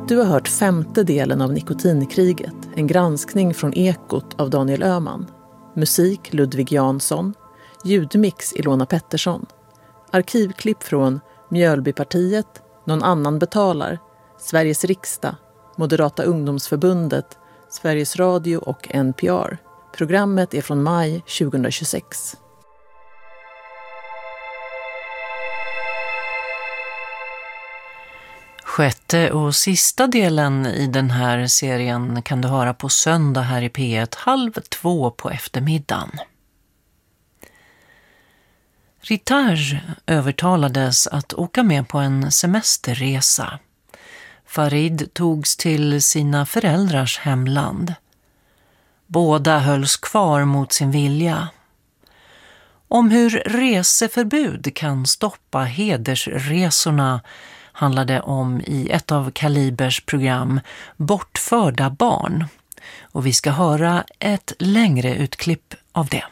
Du har hört 5:e delen av Nikotinkriget, en granskning från Ekot av Daniel Öhman. Musik Ludvig Jansson, ljudmix Ilona Pettersson. Arkivklipp från Mjölbypartiet, Någon annan betalar, Sveriges riksdag, Moderata ungdomsförbundet, Sveriges Radio och NPR. Programmet är från maj 2026. Sjätte och sista delen i den här serien kan du höra på söndag här i P1 1:30 på eftermiddagen. Ritage övertalades att åka med på en semesterresa. Farid togs till sina föräldrars hemland. Båda hölls kvar mot sin vilja. Om hur reseförbud kan stoppa hedersresorna handlade om i ett av Kalibers program Bortförda barn. Och vi ska höra ett längre utklipp av det.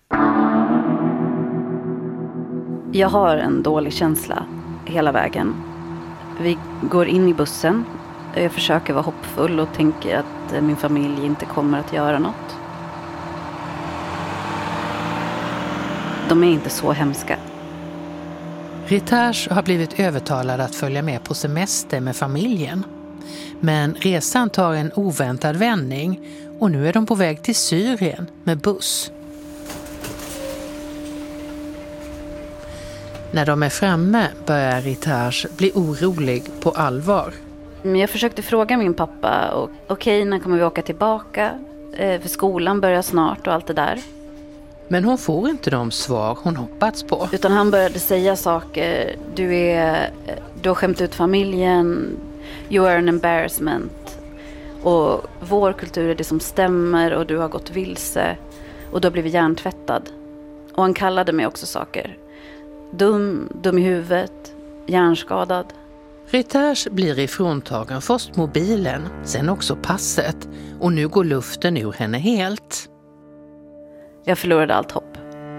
Jag har en dålig känsla hela vägen. Vi går in i bussen. Jag försöker vara hoppfull och tänker att min familj inte kommer att göra något. De är inte så hemska. Ritage har blivit övertalad att följa med på semester med familjen. Men resan tar en oväntad vändning och nu är de på väg till Syrien med buss. När de är framme börjar Ritage bli orolig på allvar. Jag försökte fråga min pappa, okej, när kommer vi åka tillbaka? För skolan börjar snart och allt det där. Men hon får inte de svar hon hoppats på. Utan han började säga saker. Du har skämt ut familjen. You are an embarrassment. Och vår kultur är det som stämmer och du har gått vilse. Och du har blivit hjärntvättad. Och han kallade mig också saker. Dum i huvudet, hjärnskadad. Ritage blir ifråntagen först mobilen, sen också passet. Och nu går luften ur henne helt. Jag förlorade allt hopp.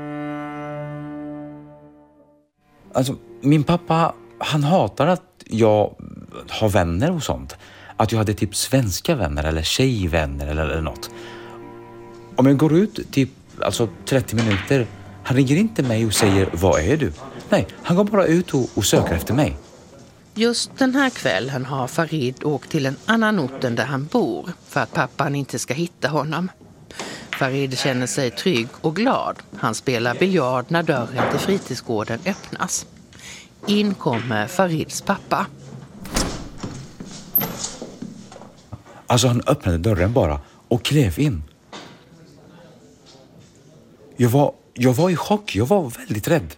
Alltså, min pappa, han hatar att jag har vänner och sånt. Att jag hade typ svenska vänner eller tjejvänner eller något. Om jag går ut typ 30 minuter, han ringer inte mig och säger, vad är du? Nej, han går bara ut och söker efter mig. Just den här kvällen har Farid åkt till en annan ort än där han bor för att pappan inte ska hitta honom. Farid känner sig trygg och glad. Han spelar biljard när dörren till fritidsgården öppnas. In kommer Farids pappa. Alltså han öppnade dörren bara och klev in. Jag var i chock, jag var väldigt rädd.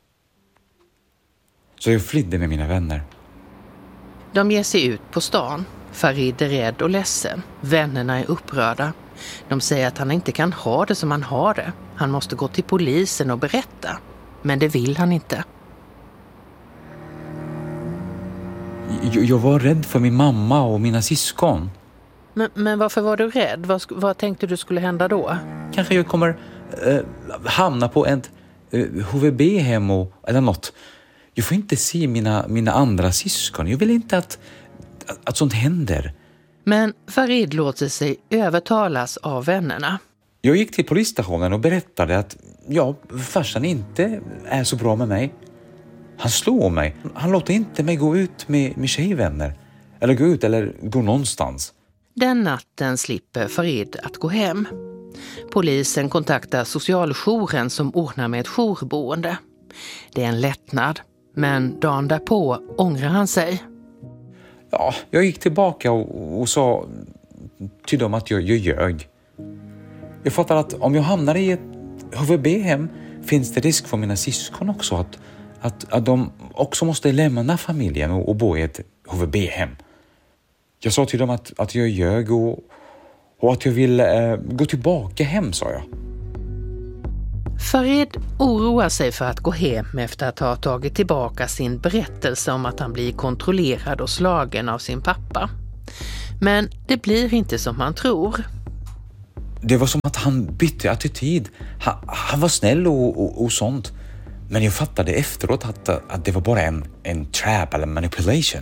Så jag flydde med mina vänner. De ger sig ut på stan. Farid är rädd och ledsen. Vännerna är upprörda. De säger att han inte kan ha det som han har det. Han måste gå till polisen och berätta. Men det vill han inte. Jag var rädd för min mamma och mina syskon. Men varför var du rädd? Vad tänkte du skulle hända då? Kanske jag kommer hamna på ett HVB-hem eller något. Jag får inte se mina andra syskon. Jag vill inte att sånt händer. Men Farid låter sig övertalas av vännerna. Jag gick till polisstationen och berättade att farsan inte är så bra med mig. Han slår mig. Han låter inte mig gå ut med tjejvänner. Eller gå ut eller gå någonstans. Den natten slipper Farid att gå hem. Polisen kontaktar socialjouren som ordnar med ett jourboende. Det är en lättnad. Men dagen därpå ångrar han sig. Ja, jag gick tillbaka och sa till dem att jag ljög. Jag fattar att om jag hamnar i ett HVB-hem finns det risk för mina syskon också. Att de också måste lämna familjen och bo i ett HVB-hem. Jag sa till dem att jag ljög och att jag ville gå tillbaka hem, sa jag. Farid oroar sig för att gå hem efter att ha tagit tillbaka sin berättelse om att han blir kontrollerad och slagen av sin pappa. Men det blir inte som han tror. Det var som att han bytte attityd. Han var snäll och sånt. Men jag fattade efteråt att det var bara en trap eller manipulation.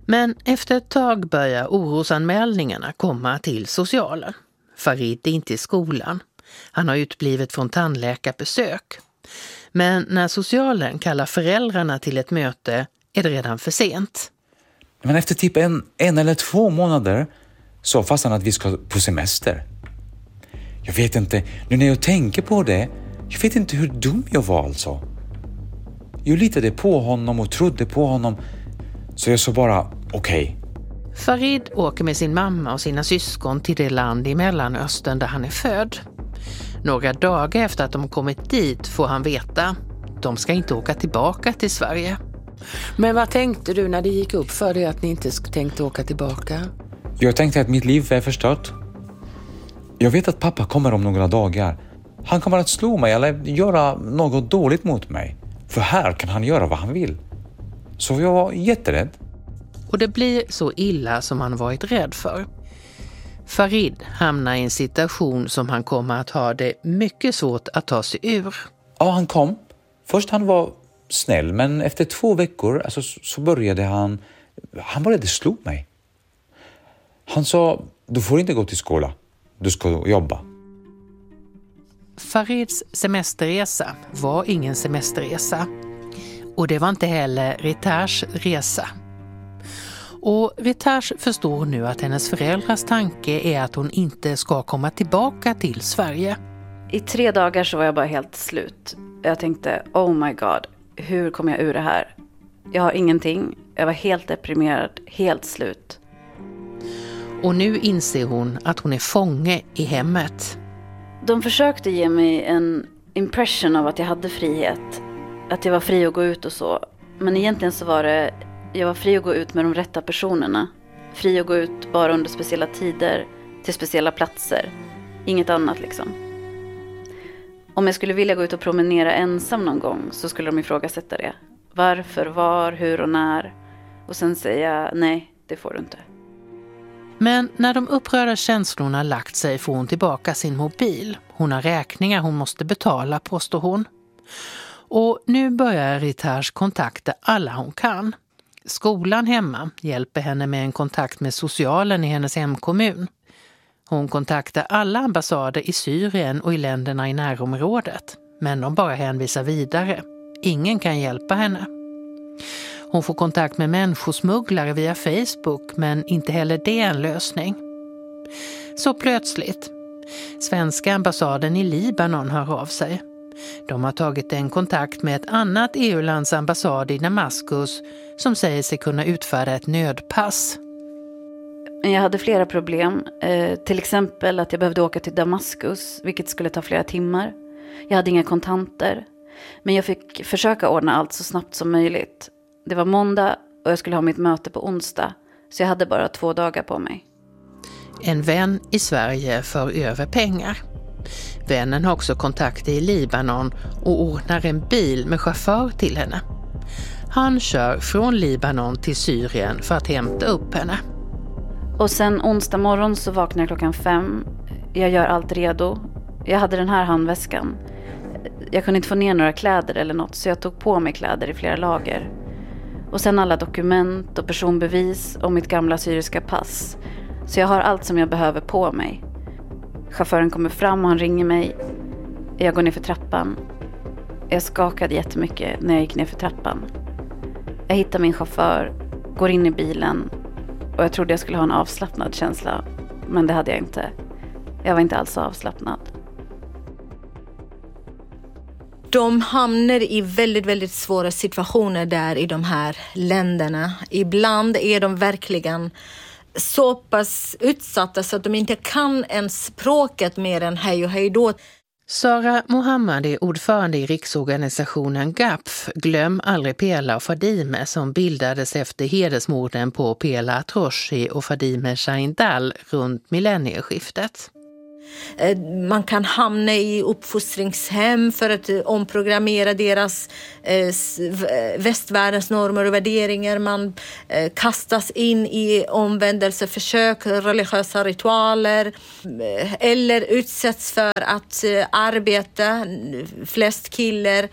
Men efter ett tag börjar orosanmälningarna komma till socialen. Farid är inte i skolan. Han har utblivit från tandläkarbesök. Men när socialen kallar föräldrarna till ett möte är det redan för sent. Men efter typ en eller 2 månader sa farsan att vi ska på semester. Jag vet inte, nu när jag tänker på det, jag vet inte hur dum jag var alltså. Jag litade på honom och trodde på honom, så jag sa bara okej. Farid åker med sin mamma och sina syskon till det land i Mellanöstern där han är född. Några dagar efter att de kommit dit får han veta de ska inte åka tillbaka till Sverige. Men vad tänkte du när det gick upp för dig att ni inte tänkte åka tillbaka? Jag tänkte att mitt liv är förstört. Jag vet att pappa kommer om några dagar. Han kommer att slå mig eller göra något dåligt mot mig. För här kan han göra vad han vill. Så jag var jätterädd. Och det blir så illa som han varit rädd för. Farid hamnar i en situation som han kommer att ha det mycket svårt att ta sig ur. Ja, han kom. Först han var snäll, men efter 2 veckor alltså, så började han började slå mig. Han sa, du får inte gå till skolan. Du ska jobba. Farids semesterresa var ingen semesterresa. Och det var inte heller Ritars resa. Och Ritars förstår nu att hennes föräldrars tanke är att hon inte ska komma tillbaka till Sverige. I 3 dagar så var jag bara helt slut. Jag tänkte, oh my god, hur kommer jag ur det här? Jag har ingenting. Jag var helt deprimerad, helt slut. Och nu inser hon att hon är fånge i hemmet. De försökte ge mig en impression av att jag hade frihet. Att jag var fri att gå ut och så. Men egentligen så var det, jag var fri att gå ut med de rätta personerna. Fri att gå ut bara under speciella tider, till speciella platser. Inget annat liksom. Om jag skulle vilja gå ut och promenera ensam någon gång så skulle de ifrågasätta det. Varför, var, hur och när. Och sen säga, nej, det får du inte. Men när de upprörda känslorna lagt sig får hon tillbaka sin mobil. Hon har räkningar hon måste betala, påstår hon. Och nu börjar Ritars kontakta alla hon kan. Skolan hemma hjälper henne med en kontakt med socialen i hennes hemkommun. Hon kontaktar alla ambassader i Syrien och i länderna i närområdet. Men de bara hänvisar vidare. Ingen kan hjälpa henne. Hon får kontakt med människosmugglare via Facebook, men inte heller det är en lösning. Så plötsligt. Svenska ambassaden i Libanon hör av sig. De har tagit en kontakt med ett annat EU-lands ambassad i Damaskus som säger sig kunna utfärda ett nödpass. Jag hade flera problem. Till exempel att jag behövde åka till Damaskus, vilket skulle ta flera timmar. Jag hade inga kontanter. Men jag fick försöka ordna allt så snabbt som möjligt. Det var måndag och jag skulle ha mitt möte på onsdag. Så jag hade bara 2 dagar på mig. En vän i Sverige för över pengar. Vännen har också kontakter i Libanon och ordnar en bil med chaufför till henne. Han kör från Libanon till Syrien för att hämta upp henne. Och sen onsdag morgon så vaknar jag 5:00. Jag gör allt redo. Jag hade den här handväskan. Jag kunde inte få ner några kläder eller något, så jag tog på mig kläder i flera lager. Och sen alla dokument och personbevis och mitt gamla syriska pass. Så jag har allt som jag behöver på mig. Chauffören kommer fram och han ringer mig. Jag går ner för trappan. Jag skakade jättemycket när jag gick ner för trappan. Jag hittar min chaufför, går in i bilen och jag trodde jag skulle ha en avslappnad känsla. Men det hade jag inte. Jag var inte alls avslappnad. De hamnar i väldigt, väldigt svåra situationer där i de här länderna. Ibland är de verkligen så pass utsatta så att de inte kan ens språket mer än hej och hej då. Sara Mohammad är ordförande i riksorganisationen GAPF, Glöm aldrig Pela och Fadime, som bildades efter hedersmorden på Pela Atroshi och Fadime Shahindal runt millennieskiftet. Man kan hamna i uppfostringshem för att omprogrammera deras västvärldens normer och värderingar. Man kastas in i omvändelseförsök, religiösa ritualer eller utsätts för att arbeta, flest killar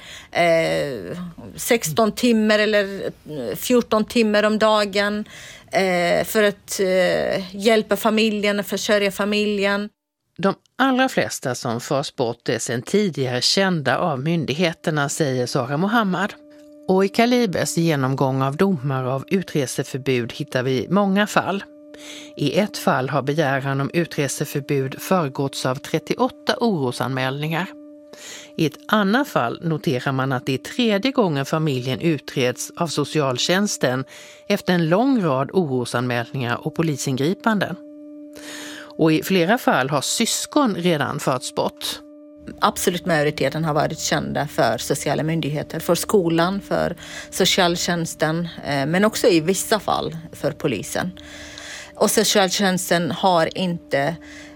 16 timmar eller 14 timmar om dagen för att hjälpa familjen, försörja familjen. De allra flesta som förs bort är sedan tidigare kända av myndigheterna, säger Sara Mohammad. Och i Kalibes genomgång av domar av utreseförbud hittar vi många fall. I ett fall har begäran om utreseförbud föregåtts av 38 orosanmälningar. I ett annat fall noterar man att det är 3:e gången familjen utreds av socialtjänsten efter en lång rad orosanmälningar och polisingripanden. Och i flera fall har syskon redan förts bort. Absolut majoriteten har varit kända för sociala myndigheter, för skolan, för socialtjänsten, men också i vissa fall för polisen. Och socialtjänsten har inte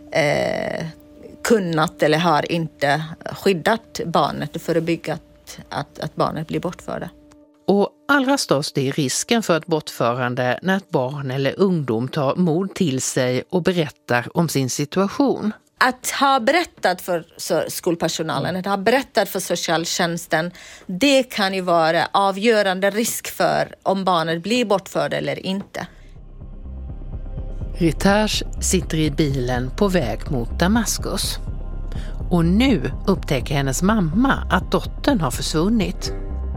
kunnat eller har inte skyddat barnet och förebyggt att barnet blir bortförda. Och allra störst är risken för ett bortförande när ett barn eller ungdom tar mod till sig och berättar om sin situation. Att ha berättat för skolpersonalen, att ha berättat för socialtjänsten, det kan ju vara avgörande risk för om barnet blir bortförd eller inte. Ritash sitter i bilen på väg mot Damaskus. Och nu upptäcker hennes mamma att dottern har försvunnit.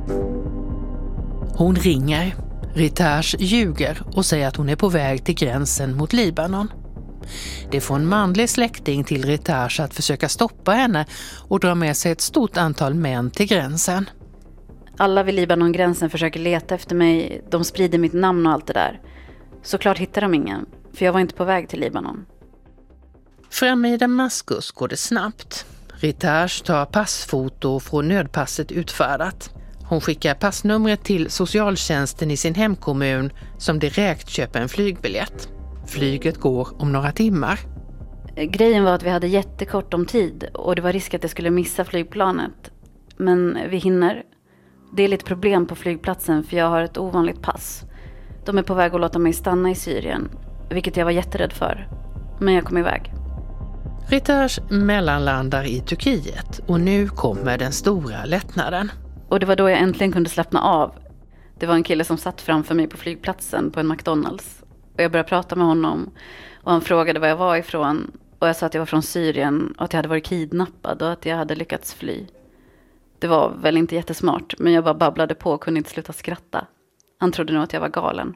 Hon ringer. Ritash ljuger och säger att hon är på väg till gränsen mot Libanon. Det får en manlig släkting till Ritash att försöka stoppa henne och dra med sig ett stort antal män till gränsen. Alla vid Libanon-gränsen försöker leta efter mig. De sprider mitt namn och allt det där. Såklart hittar de ingen, för jag var inte på väg till Libanon. Framme i Damaskus går det snabbt. Ritash tar passfoto och får nödpasset utfärdat. Hon skickar passnumret till socialtjänsten i sin hemkommun som direkt köper en flygbiljett. Flyget går om några timmar. Grejen var att vi hade jättekort om tid och det var risk att jag skulle missa flygplanet. Men vi hinner. Det är lite problem på flygplatsen för jag har ett ovanligt pass. De är på väg att låta mig stanna i Syrien, vilket jag var jätterädd för. Men jag kom iväg. Ritash mellanlandar i Turkiet och nu kommer den stora lättnaden. Och det var då jag äntligen kunde slappna av. Det var en kille som satt framför mig på flygplatsen på en McDonald's. Och jag började prata med honom och han frågade var jag var ifrån. Och jag sa att jag var från Syrien och att jag hade varit kidnappad och att jag hade lyckats fly. Det var väl inte jättesmart, men jag bara babblade på och kunde inte sluta skratta. Han trodde nog att jag var galen.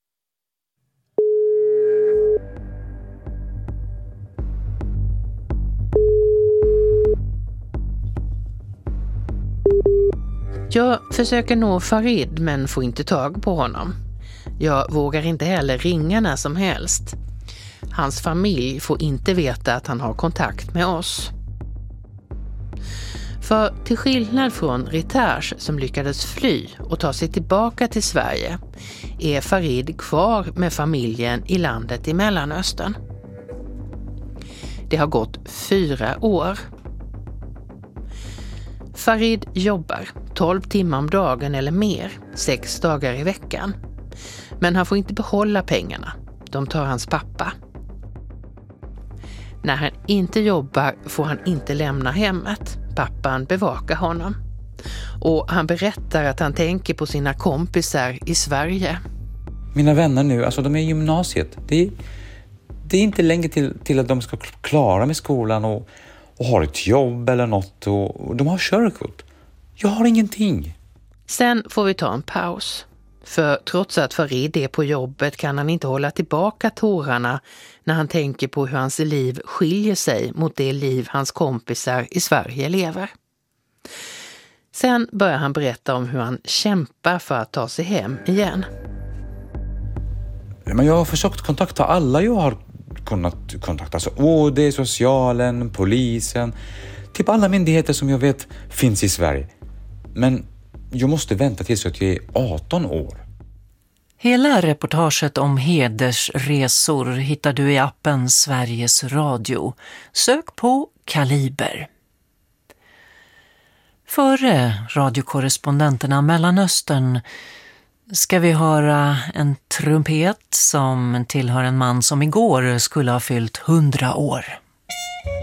Jag försöker nå Farid men får inte tag på honom. Jag vågar inte heller ringa när som helst. Hans familj får inte veta att han har kontakt med oss. För till skillnad från Ritash som lyckades fly och ta sig tillbaka till Sverige är Farid kvar med familjen i landet i Mellanöstern. Det har gått 4 år. Farid jobbar 12 timmar om dagen eller mer, 6 dagar i veckan. Men han får inte behålla pengarna. De tar hans pappa. När han inte jobbar får han inte lämna hemmet. Pappan bevakar honom. Och han berättar att han tänker på sina kompisar i Sverige. Mina vänner nu, alltså de är i gymnasiet. Det är inte länge till att de ska klara med skolan och har ett jobb eller något. Och de har körkort. Jag har ingenting. Sen får vi ta en paus. För trots att Farid är på jobbet kan han inte hålla tillbaka tårarna när han tänker på hur hans liv skiljer sig mot det liv hans kompisar i Sverige lever. Sen börjar han berätta om hur han kämpar för att ta sig hem igen. Men jag har försökt kontakta alla jag har kunnat kontakta. Alltså OD, socialen, polisen. Typ alla myndigheter som jag vet finns i Sverige. Men jag måste vänta tills jag är 18 år. Hela reportaget om hedersresor hittar du i appen Sveriges Radio. Sök på Kaliber. Före radiokorrespondenterna Mellanöstern ska vi höra en trumpet som tillhör en man som igår skulle ha fyllt 100 år.